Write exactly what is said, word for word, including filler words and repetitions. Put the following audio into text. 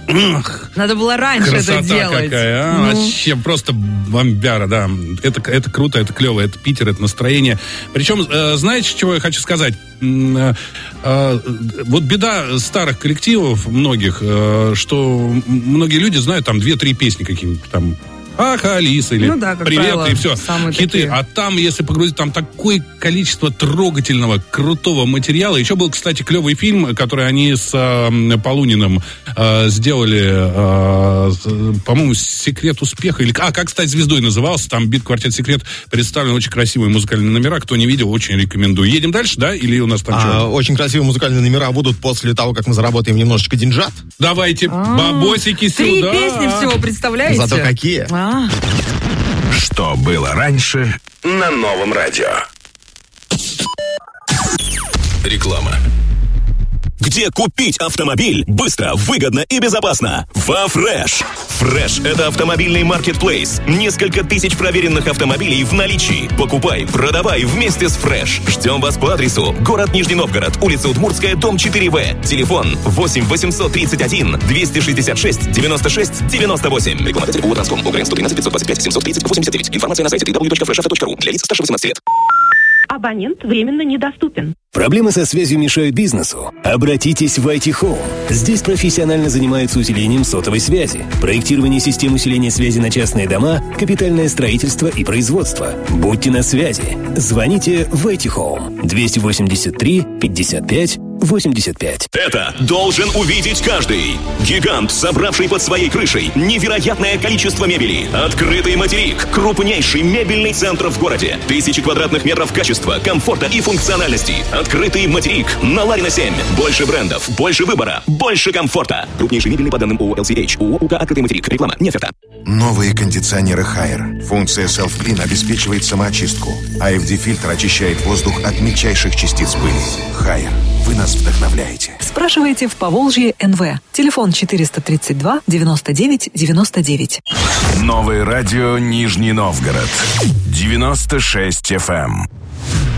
Надо было раньше красота это делать. Какая, а? Ну. Вообще просто бомбяра, да. Это, это круто, это клево, это Питер, это настроение. Причем, э, знаете, чего я хочу сказать? Э, э, вот беда старых коллективов многих, э, что многие люди знают там две-три песни какие-нибудь там. Ах, Алиса, или ну да, привет, правило, и все, хиты. Такие. А там, если погрузить, там такое количество трогательного, крутого материала. Еще был, кстати, клевый фильм, который они с э, Полуниным э, сделали, э, по-моему, «Секрет успеха». Или, а, как стать звездой назывался. Там «Бит-квартет Секрет» представлены очень красивые музыкальные номера. Кто не видел, очень рекомендую. Едем дальше, да? Или у нас там а, что? Очень красивые музыкальные номера будут после того, как мы заработаем немножечко деньжат. Давайте, А-а-а. бабосики сюда. Три песни всего, представляете? Зато какие? А-а-а. Что было раньше на новом радио. Реклама. Где купить автомобиль быстро, выгодно и безопасно? Во Фреш. Фреш – это автомобильный маркетплейс. Несколько тысяч проверенных автомобилей в наличии. Покупай, продавай вместе с Фреш. Ждем вас по адресу: город Нижний Новгород, улица Удмуртская, дом четыре вэ. Телефон восемь восемьсот тридцать один двести шестьдесят шесть девяносто шесть девяносто восемь. Рекламодатель ООО «Транском». УГРН сто тринадцать пятьсот двадцать пять семьсот тридцать восемьдесят девять. Информация на сайте дабл ю дабл ю дабл ю точка фреш авто точка ру. Для лиц старше восемнадцати лет. Абонент временно недоступен. Проблемы со связью мешают бизнесу? Обратитесь в ай ти Home. Здесь профессионально занимаются усилением сотовой связи, проектирование систем усиления связи на частные дома, капитальное строительство и производство. Будьте на связи. Звоните в ай ти Home. двести восемьдесят три пятьдесят пять восемьдесят пять. Это должен увидеть каждый. Гигант, собравший под своей крышей невероятное количество мебели. Открытый материк. Крупнейший мебельный центр в городе. Тысячи квадратных метров качества, комфорта и функциональности. Открытый материк на Ларина семь. Больше брендов, больше выбора, больше комфорта. Крупнейший мебельный по данным ООО эл си эйч. ООО «УК Открытый материк». Реклама не оферта. Новые кондиционеры Haier. Функция Self-Clean обеспечивает самоочистку. эй эф ди-фильтр очищает воздух от мельчайших частиц пыли. Haier. Вы нас вдохновляете. Спрашивайте в Поволжье эн вэ. Телефон четыреста тридцать два девяносто девять девяносто девять. Новое радио Нижний Новгород. девяносто шесть эф эм.